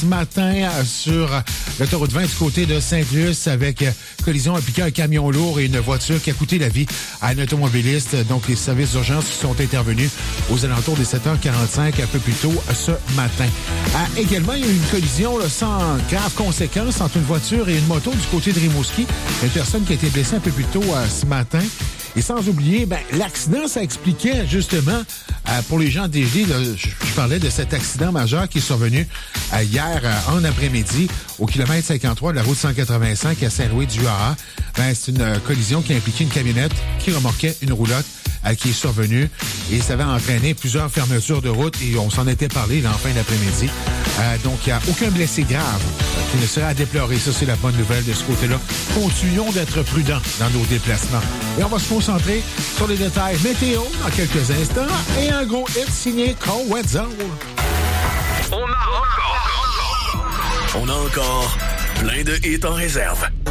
ce matin sur l'autoroute 20 du côté de Sainte-Luce avec collision impliquant un camion lourd et une voiture qui a coûté la vie à un automobiliste. Donc, les services d'urgence sont intervenus aux alentours des 7h45 un peu plus tôt ce matin. Également, il y a eu une collision là, sans grave conséquence entre une voiture et une moto du côté de Rimouski. Une personne qui a été blessée un peu plus tôt ce matin. Et sans oublier, l'accident, ça expliquait justement, pour les gens d'Égée, je parlais de cet accident majeur qui est survenu hier en après-midi au kilomètre 53 de la route 185 à Saint-Louis-du-Jura. C'est une collision qui a impliqué une camionnette qui remorquait une roulotte qui est survenue et ça avait entraîné plusieurs fermetures de route et on s'en était parlé là, en fin d'après-midi. Donc, il n'y a aucun blessé grave qui ne serait à déplorer. Ça, c'est la bonne nouvelle de ce côté-là. Continuons d'être prudents dans nos déplacements. Et on va se concentrer sur les détails météo dans quelques instants et un gros hit signé Cowedzo. On a encore plein de hits en réserve.